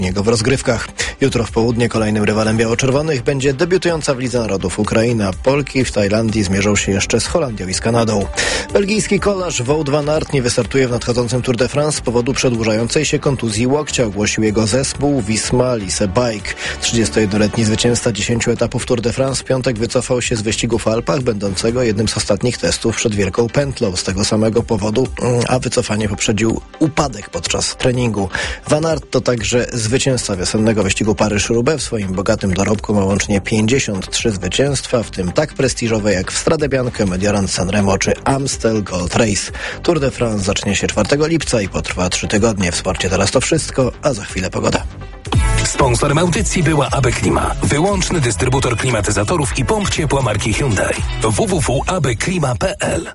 niego w rozgrywkach. Jutro w południe kolejnym rywalem biało-czerwonych będzie debiutująca w Lidze Narodów Ukraina. Polki w Tajlandii zmierzą się jeszcze z Holandią i z Kanadą. Belgijski kolarz Wout van Aert nie wystartuje w nadchodzącym Tour de France z powodu przedłużającej się kontuzji łokcia, ogłosił jego zespół Wisma Lise Bike. 31-letni zwycięzca 10 etapów Tour de France w piątek wycofał się z wyścigu w Alpach, będącego jednym z ostatnich testów przed Wielką Pętlą. Z tego samego powodu, a wycofanie poprzedził upadek podczas treningu. Van Aert to także zwycięzca wiosennego wyścigu Paryż-Roubaix. W swoim bogatym dorobku ma łącznie 53 zwycięstwa, w tym tak prestiżowe jak w Strade Bianche, Mediorance Sanremo czy Amstel Gold Race. Tour de France zacznie się 4 lipca i potrwa 3 tygodnie. W sporcie teraz to wszystko, a za chwilę pogoda. Sponsorem audycji była AB Klima, wyłączny dystrybutor klimatyzatorów i pomp ciepła marki Hyundai. www.abklima.pl.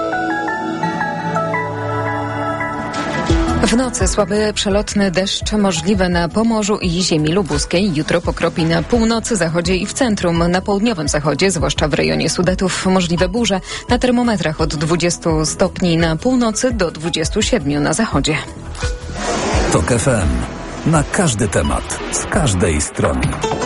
W nocy słaby przelotny deszcz możliwy na Pomorzu i ziemi lubuskiej. Jutro pokropi na północy, zachodzie i w centrum. Na południowym zachodzie, zwłaszcza w rejonie Sudetów, możliwe burze. Na termometrach od 20 stopni na północy do 27 na zachodzie. TOK FM. Na każdy temat, z każdej strony.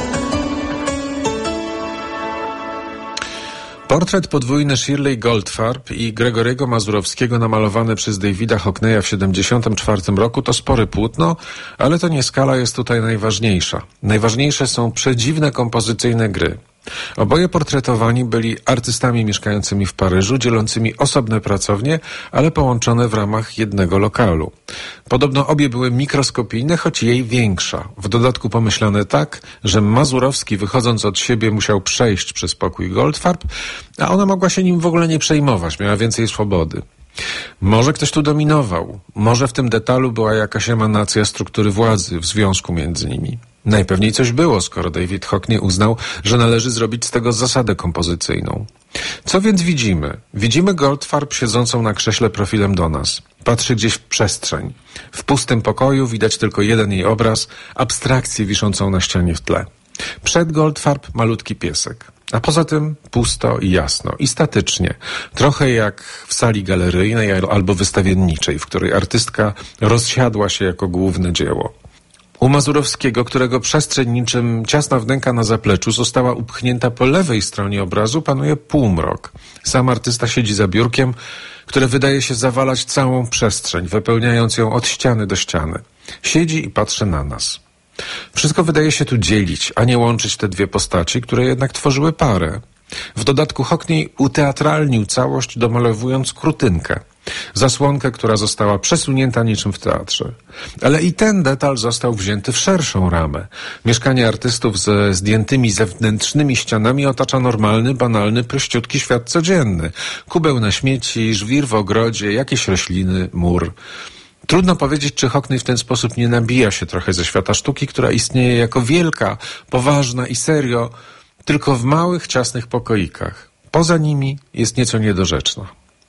Portret podwójny Shirley Goldfarb i Gregoriego Mazurowskiego namalowany przez Davida Hockneya w 1974 roku to spore płótno, ale to nie skala jest tutaj najważniejsza. Najważniejsze są przedziwne kompozycyjne gry. Oboje portretowani byli artystami mieszkającymi w Paryżu, dzielącymi osobne pracownie, ale połączone w ramach jednego lokalu. Podobno obie były mikroskopijne, choć jej większa. W dodatku pomyślane tak, że Mazurowski wychodząc od siebie musiał przejść przez pokój Goldfarb, a ona mogła się nim w ogóle nie przejmować, miała więcej swobody. Może ktoś tu dominował, może w tym detalu była jakaś emanacja struktury władzy w związku między nimi. Najpewniej coś było, skoro David Hockney uznał, że należy zrobić z tego zasadę kompozycyjną. Co więc widzimy? Widzimy Goldfarb siedzącą na krześle profilem do nas. Patrzy gdzieś w przestrzeń. W pustym pokoju widać tylko jeden jej obraz, abstrakcję wiszącą na ścianie w tle. Przed Goldfarb malutki piesek. A poza tym pusto i jasno, i statycznie. Trochę jak w sali galeryjnej albo wystawienniczej, w której artystka rozsiadła się jako główne dzieło. U Mazurowskiego, którego przestrzeń niczym ciasna wnęka na zapleczu została upchnięta po lewej stronie obrazu, panuje półmrok. Sam artysta siedzi za biurkiem, które wydaje się zawalać całą przestrzeń, wypełniając ją od ściany do ściany. Siedzi i patrzy na nas. Wszystko wydaje się tu dzielić, a nie łączyć te dwie postaci, które jednak tworzyły parę. W dodatku Hockney uteatralnił całość, domalowując krutynkę. Zasłonkę, która została przesunięta niczym w teatrze. Ale i ten detal został wzięty w szerszą ramę. Mieszkanie artystów ze zdjętymi zewnętrznymi ścianami otacza normalny, banalny, prościutki świat codzienny. Kubeł na śmieci, żwir w ogrodzie, jakieś rośliny, mur. Trudno powiedzieć, czy Hockney w ten sposób nie nabija się trochę ze świata sztuki, która istnieje jako wielka, poważna i serio, tylko w małych, ciasnych pokoikach. Poza nimi jest nieco niedorzeczna.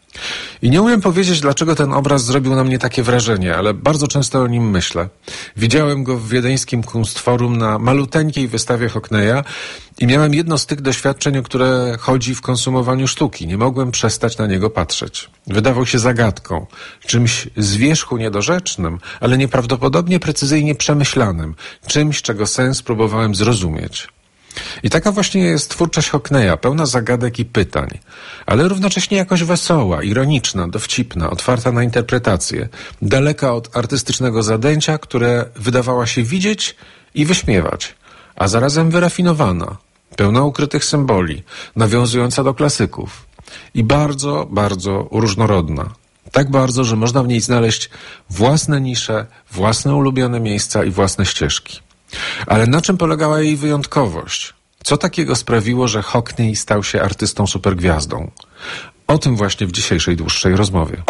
I nie umiem powiedzieć, dlaczego ten obraz zrobił na mnie takie wrażenie, ale bardzo często o nim myślę. Widziałem go w wiedeńskim Kunstforum na maluteńkiej wystawie Hockneya i miałem jedno z tych doświadczeń, o które chodzi w konsumowaniu sztuki. Nie mogłem przestać na niego patrzeć. Wydawał się zagadką, czymś z wierzchu niedorzecznym, ale nieprawdopodobnie precyzyjnie przemyślanym, czymś, czego sens próbowałem zrozumieć. I taka właśnie jest twórczość Hockneya, pełna zagadek i pytań, ale równocześnie jakoś wesoła, ironiczna, dowcipna, otwarta na interpretację, daleka od artystycznego zadęcia, które wydawała się widzieć i wyśmiewać, a zarazem wyrafinowana, pełna ukrytych symboli, nawiązująca do klasyków i bardzo, bardzo różnorodna. Tak bardzo, że można w niej znaleźć własne nisze, własne ulubione miejsca i własne ścieżki. Ale na czym polegała jej wyjątkowość? Co takiego sprawiło, że Hockney stał się artystą supergwiazdą? O tym właśnie w dzisiejszej dłuższej rozmowie.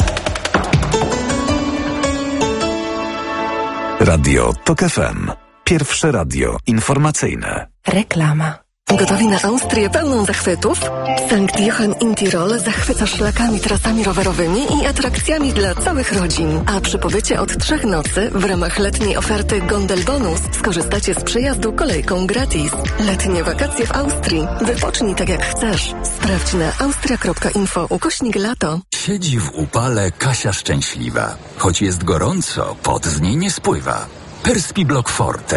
Radio TOK FM. Pierwsze radio informacyjne. Reklama. Gotowi na Austrię pełną zachwytów? Sankt Johann in Tirol zachwyca szlakami, trasami rowerowymi i atrakcjami dla całych rodzin. A przy pobycie od 3 nocy w ramach letniej oferty Gondel Bonus skorzystacie z przyjazdu kolejką gratis. Letnie wakacje w Austrii. Wypocznij tak jak chcesz. Sprawdź na austria.info/lato. Siedzi w upale Kasia szczęśliwa. Choć jest gorąco, pot z niej nie spływa. Perspiblock Forte.